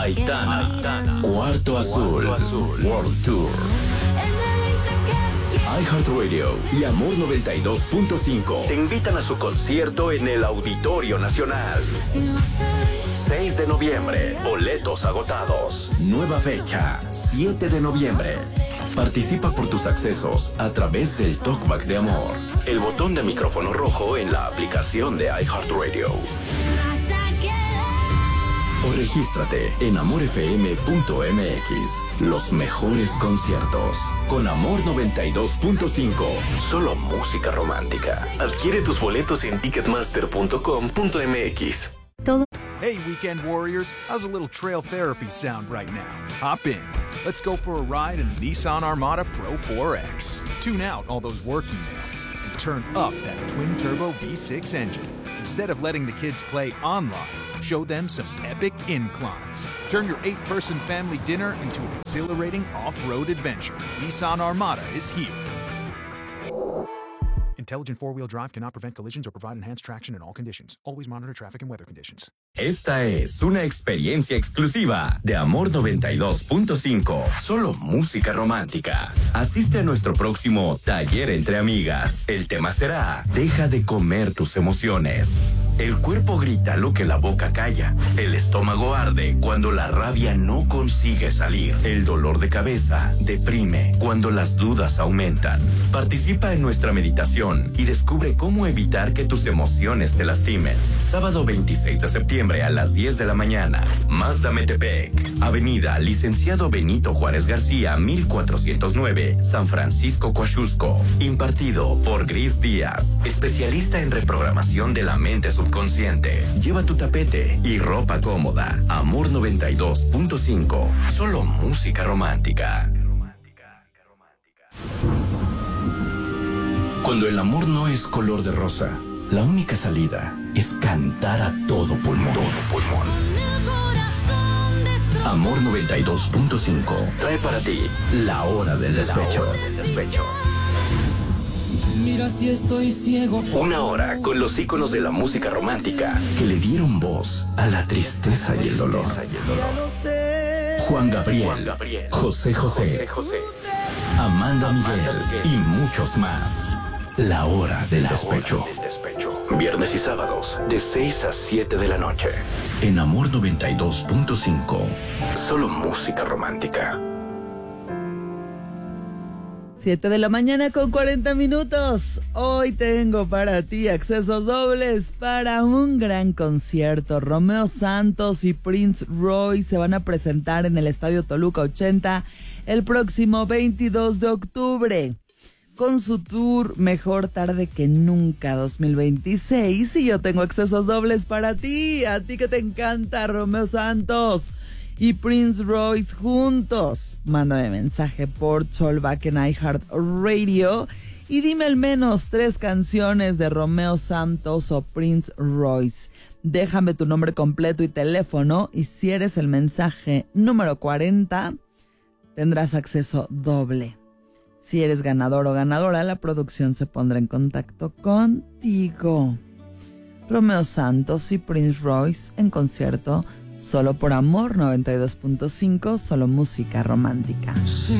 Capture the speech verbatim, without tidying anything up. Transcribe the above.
Aitana, Aitana. Cuarto Azul, Cuarto Azul World Tour. iHeartRadio y Amor noventa y dos punto cinco te invitan a su concierto en el Auditorio Nacional. seis de noviembre, boletos agotados. Nueva fecha, siete de noviembre. Participa por tus accesos a través del Talkback de Amor. El botón de micrófono rojo en la aplicación de iHeartRadio. O regístrate en amor f m punto m x. Los mejores conciertos con Amor noventa y dos punto cinco. Solo música romántica. Adquiere tus boletos en ticketmaster punto com punto m x. Todo. Hey, weekend warriors. How's a little trail therapy sound right now? Hop in. Let's go for a ride in the Nissan Armada Pro four X. Tune out all those work emails and turn up that twin-turbo V six engine. Instead of letting the kids play online, show them some epic inclines. Turn your eight-person family dinner into an exhilarating off-road adventure. Nissan Armada is here. Intelligent four-wheel drive cannot prevent collisions or provide enhanced traction in all conditions. Always monitor traffic and weather conditions. Esta es una experiencia exclusiva de Amor noventa y dos punto cinco. Solo música romántica. Asiste a nuestro próximo taller entre amigas. El tema será: deja de comer tus emociones. El cuerpo grita lo que la boca calla. El estómago arde cuando la rabia no consigue salir. El dolor de cabeza deprime cuando las dudas aumentan. Participa en nuestra meditación y descubre cómo evitar que tus emociones te lastimen. Sábado veintiséis de septiembre a las diez de la mañana. Mazda Metepec, Avenida Licenciado Benito Juárez García, mil cuatrocientos nueve, San Francisco, Coaxusco. Impartido por Gris Díaz, especialista en reprogramación de la mente subconsciente. Lleva tu tapete y ropa cómoda. Amor noventa y dos punto cinco. Solo música romántica. Cuando el amor no es color de rosa, la única salida es cantar a todo pulmón. Todo pulmón. Amor noventa y dos punto cinco trae para ti La Hora del Despecho. La Hora del Despecho. Mira si estoy ciego. Una hora con los íconos de la música romántica que le dieron voz a la tristeza y el dolor. Juan Gabriel, Juan Gabriel José, José José, José, Amanda Miguel y muchos más. La Hora del La Despecho. Hora del Despecho. Viernes y sábados de seis a siete de la noche. En Amor noventa y dos punto cinco. Solo música romántica. siete de la mañana con cuarenta minutos. Hoy tengo para ti accesos dobles para un gran concierto. Romeo Santos y Prince Royce se van a presentar en el Estadio Toluca ochenta el próximo veintidós de octubre. Con su tour Mejor Tarde que Nunca dos mil veintiséis. Y yo tengo accesos dobles para ti. A ti que te encanta Romeo Santos y Prince Royce juntos. Mándame mensaje por Talkback en iHeartRadio y dime al menos tres canciones de Romeo Santos o Prince Royce. Déjame tu nombre completo y teléfono y si eres el mensaje número cuarenta tendrás acceso doble. Si eres ganador o ganadora, la producción se pondrá en contacto contigo. Romeo Santos y Prince Royce en concierto solo por Amor noventa y dos punto cinco, solo música romántica.